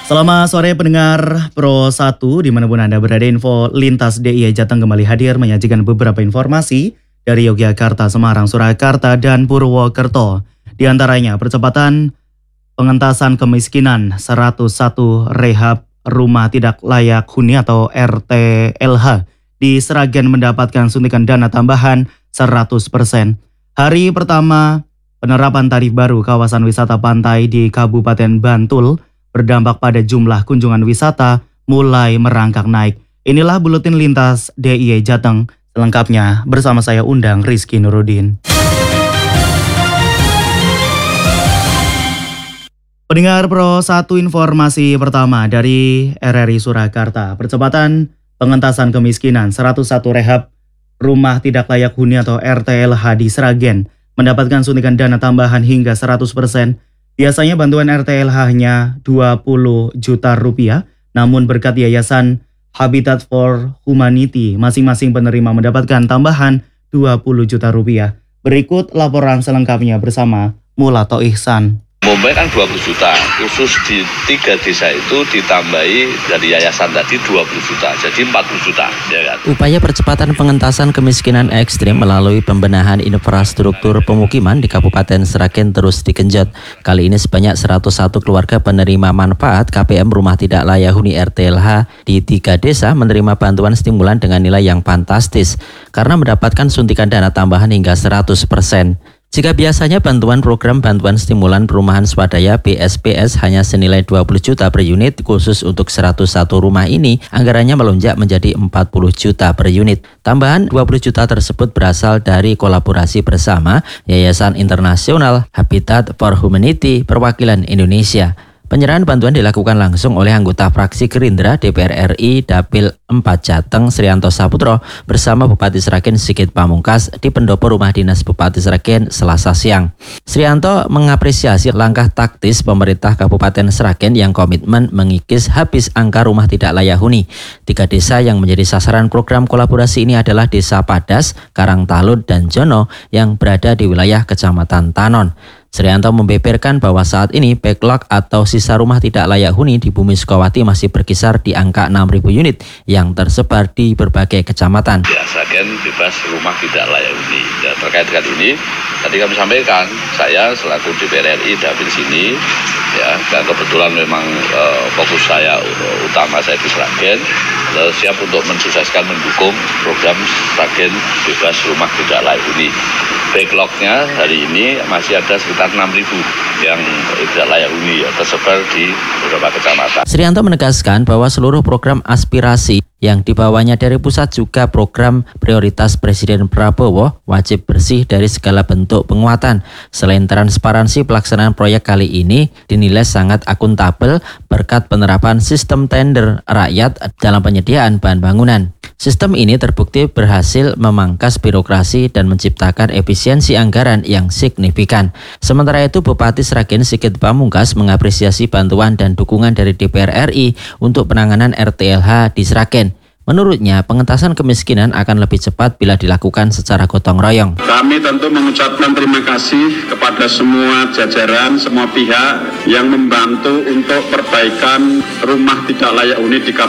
Selamat sore pendengar Pro 1 dimanapun Anda berada, info lintas DIY Jateng kembali hadir menyajikan beberapa informasi dari Yogyakarta, Semarang, Surakarta, dan Purwokerto. Di antaranya percepatan pengentasan kemiskinan 101 rehab rumah tidak layak huni atau RTLH di Sragen mendapatkan suntikan dana tambahan 100%. Hari pertama penerapan tarif baru kawasan wisata pantai di Kabupaten Bantul berdampak pada jumlah kunjungan wisata mulai merangkak naik. Inilah buletin lintas DIY Jateng. Selengkapnya bersama saya Undang Rizky Nurudin. Pendengar Pro 1, informasi pertama dari RRI Surakarta. Percepatan pengentasan kemiskinan 101 rehab rumah tidak layak huni atau RTLH di Sragen mendapatkan suntikan dana tambahan hingga 100%. Biasanya bantuan RTLH hanya 20 juta rupiah, namun berkat Yayasan Habitat for Humanity, masing-masing penerima mendapatkan tambahan 20 juta rupiah. Berikut laporan selengkapnya bersama Mulato Ihsan. Mumbai kan 20 juta, khusus di 3 desa itu ditambahi dari yayasan tadi 20 juta, jadi 40 juta. Ya kan? Upaya percepatan pengentasan kemiskinan ekstrim melalui pembenahan infrastruktur pemukiman di Kabupaten Sragen terus digenjot. Kali ini sebanyak 101 keluarga penerima manfaat KPM Rumah Tidak Layak Huni RTLH di 3 desa menerima bantuan stimulan dengan nilai yang fantastis karena mendapatkan suntikan dana tambahan hingga 100%. Jika biasanya bantuan program bantuan stimulan perumahan swadaya BSPS hanya senilai 20 juta per unit, khusus untuk 101 rumah ini anggarannya melonjak menjadi 40 juta per unit. Tambahan 20 juta tersebut berasal dari kolaborasi bersama Yayasan Internasional Habitat for Humanity Perwakilan Indonesia. Penyerahan bantuan dilakukan langsung oleh anggota fraksi Gerindra DPR RI Dapil 4 Jateng Srianto Saputro bersama Bupati Sragen Sigit Pamungkas di pendopo rumah dinas Bupati Sragen Selasa siang. Srianto mengapresiasi langkah taktis pemerintah Kabupaten Sragen yang komitmen mengikis habis angka rumah tidak layak huni. 3 desa yang menjadi sasaran program kolaborasi ini adalah Desa Padas, Karangtalud, dan Jono yang berada di wilayah Kecamatan Tanon. Srianto membeberkan bahwa saat ini backlog atau sisa rumah tidak layak huni di Bumi Sukawati masih berkisar di angka 6.000 unit yang tersebar di berbagai kecamatan. Ya, Sragen bebas rumah tidak layak huni. Ya, terkait dengan ini, tadi kami sampaikan, saya selaku DPR RI Dapil sini, ya, dan kebetulan memang fokus saya utama saya di Sragen, siap untuk mensukseskan mendukung program Sragen bebas rumah tidak layak huni. Backlognya hari ini masih ada sekitar 6.000 yang tidak layak huni ya, tersebar di beberapa kecamatan. Srianto menegaskan bahwa seluruh program aspirasi yang dibawanya dari pusat juga program prioritas Presiden Prabowo wajib bersih dari segala bentuk penguatan. Selain transparansi, pelaksanaan proyek kali ini dinilai sangat akuntabel berkat penerapan sistem tender rakyat dalam penyediaan bahan bangunan. Sistem ini terbukti berhasil memangkas birokrasi dan menciptakan efisiensi anggaran yang signifikan. Sementara itu, Bupati Sragen Sigit Pamungkas mengapresiasi bantuan dan dukungan dari DPR RI untuk penanganan RTLH di Sragen. Menurutnya, pengentasan kemiskinan akan lebih cepat bila dilakukan secara gotong royong. Kami tentu mengucapkan terima kasih kepada semua jajaran, semua pihak yang membantu untuk perbaikan rumah tidak layak huni di